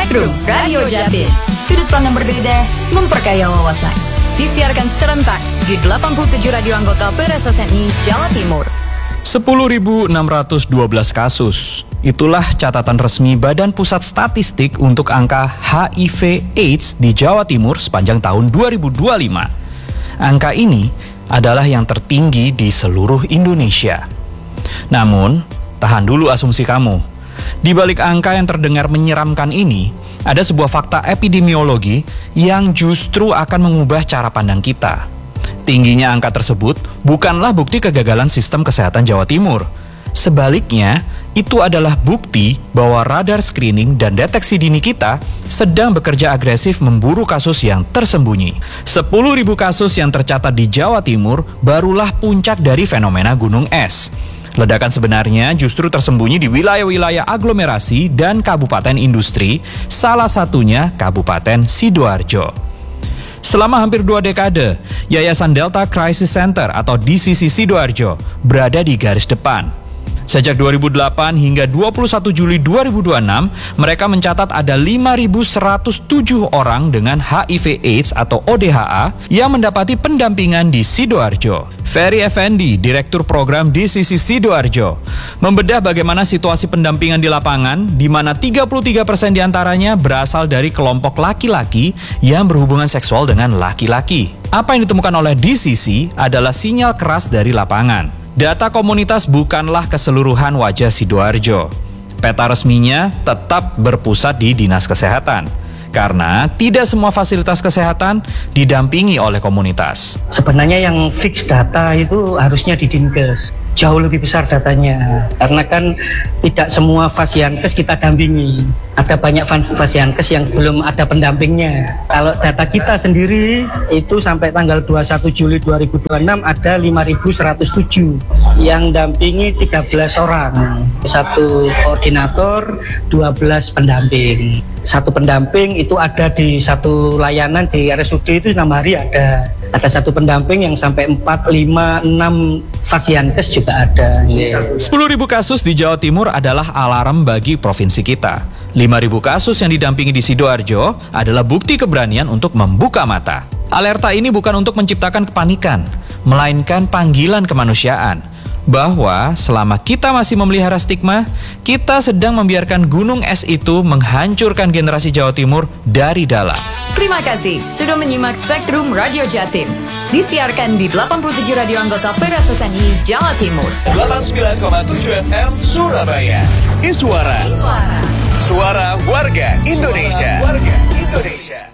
Spektrum Radio Jatim. Sudut pandang berbeda, memperkaya wawasan. Disiarkan serentak di 87 radio anggota PRSSNI Jawa Timur. 10.612 kasus. Itulah catatan resmi Badan Pusat Statistik untuk angka HIV/AIDS di Jawa Timur sepanjang tahun 2025. Angka ini adalah yang tertinggi di seluruh Indonesia. Namun, tahan dulu asumsi kamu. Di balik angka yang terdengar menyeramkan ini, ada sebuah fakta epidemiologi yang justru akan mengubah cara pandang kita. Tingginya angka tersebut bukanlah bukti kegagalan sistem kesehatan Jawa Timur. Sebaliknya, itu adalah bukti bahwa radar screening dan deteksi dini kita sedang bekerja agresif memburu kasus yang tersembunyi. 10.000 kasus yang tercatat di Jawa Timur barulah puncak dari fenomena gunung es. Ledakan sebenarnya justru tersembunyi di wilayah-wilayah aglomerasi dan kabupaten industri, salah satunya Kabupaten Sidoarjo. Selama hampir 2 dekade, Yayasan Delta Crisis Center atau DCC Sidoarjo berada di garis depan. Sejak 2008 hingga 21 Juli 2026, mereka mencatat ada 5.107 orang dengan HIV/AIDS atau ODHA yang mendapati pendampingan di Sidoarjo. Ferry Effendi, Direktur Program DCC Sidoarjo, membedah bagaimana situasi pendampingan di lapangan, di mana 33% diantaranya berasal dari kelompok laki-laki yang berhubungan seksual dengan laki-laki. Apa yang ditemukan oleh DCC adalah sinyal keras dari lapangan. Data komunitas bukanlah keseluruhan wajah Sidoarjo. Peta resminya tetap berpusat di Dinas Kesehatan, karena tidak semua fasilitas kesehatan didampingi oleh komunitas. Sebenarnya yang fix data itu harusnya di Dinkes. Jauh lebih besar datanya, karena kan tidak semua fasiankes kita dampingi. Ada banyak fasiankes yang belum ada pendampingnya. Kalau data kita sendiri itu sampai tanggal 21 Juli 2026 ada 5.107 yang dampingi 13 orang, satu koordinator, 12 pendamping. Satu pendamping itu ada di satu layanan di RSUD itu 6 hari ada. Ada satu pendamping yang sampai 4, 5, 6 fasiankes juga ada. 10.000 kasus di Jawa Timur adalah alarm bagi provinsi kita. 5.000 kasus yang didampingi di Sidoarjo adalah bukti keberanian untuk membuka mata. Alerta ini bukan untuk menciptakan kepanikan, melainkan panggilan kemanusiaan. Bahwa selama kita masih memelihara stigma, kita sedang membiarkan gunung es itu menghancurkan generasi Jawa Timur dari dalam. Terima kasih sudah menyimak Spektrum Radio Jatim. Disiarkan di 87 radio anggota PRSSNI Jawa Timur. 89,7 FM Surabaya. Iswara. Suara warga Indonesia.